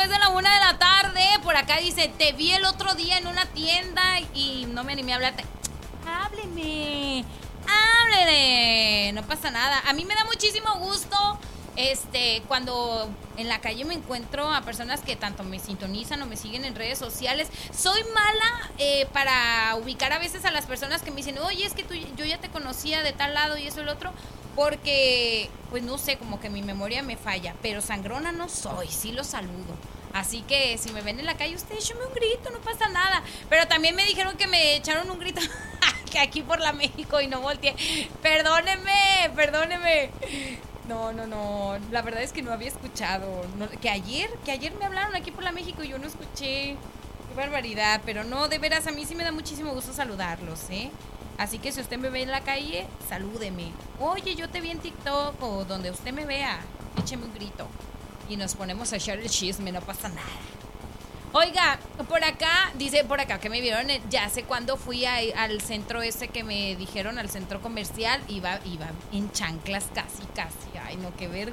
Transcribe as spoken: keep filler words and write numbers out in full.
después de la una de la tarde. Por acá dice, te vi el otro día en una tienda y no me animé a hablarte. Hábleme, háblele, no pasa nada. A mí me da muchísimo gusto este cuando en la calle me encuentro a personas que tanto me sintonizan o me siguen en redes sociales. Soy mala eh, para ubicar a veces a las personas que me dicen, oye, es que tú, yo ya te conocía de tal lado y eso y el otro, porque pues no sé, como que mi memoria me falla, pero sangrona no soy, sí los saludo. Así que si me ven en la calle, usted échame un grito, no pasa nada. Pero también me dijeron que me echaron un grito que aquí por la México y no volteé. Perdóneme, perdóneme. No, no, no. La verdad es que no había escuchado. No, que ayer, que ayer me hablaron aquí por la México y yo no escuché. Qué barbaridad. Pero no, de veras, a mí sí me da muchísimo gusto saludarlos, ¿eh? Así que si usted me ve en la calle, salúdeme. Oye, yo te vi en TikTok o donde usted me vea. Écheme un grito. Y nos ponemos a echar el chisme, no pasa nada. Oiga, por acá, dice por acá que me vieron, ya sé cuándo fui a, al centro ese que me dijeron, al centro comercial, iba, iba en chanclas casi, casi. Ay, no, qué vergüenza.